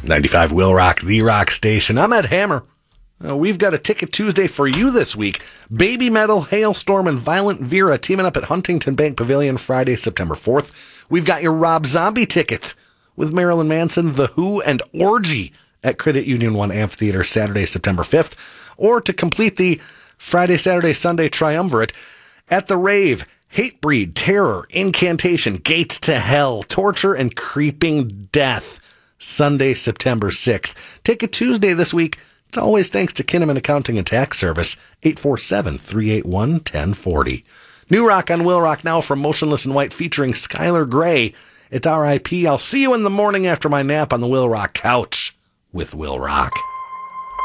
95 Will Rock, the rock station. I'm Ed Hammer. We've got a Ticket Tuesday for you this week. Baby Metal, Hailstorm, and Violent Vera teaming up at Huntington Bank Pavilion Friday, September 4th. We've got your Rob Zombie tickets with Marilyn Manson, The Who, and Orgy at Credit Union 1 Amphitheater Saturday, September 5th. Or to complete the Friday, Saturday, Sunday triumvirate at The Rave, Hatebreed, Terror, Incantation, Gates to Hell, Torture, and Creeping Death. Sunday, September 6th. Ticket Tuesday this week. It's always thanks to Kinnaman Accounting and Tax Service, 847-381-1040. New rock on Will Rock now from Motionless in White featuring Skylar Grey. It's R.I.P. I'll see you in the morning after my nap on the Will Rock couch with Will Rock.